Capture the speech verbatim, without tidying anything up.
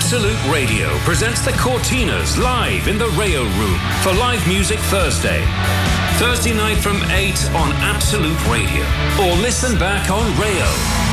Absolute Radio presents the Cortinas live in the Rayo Room for Live Music Thursday. Thursday night from eight on Absolute Radio. Or listen back on Rayo.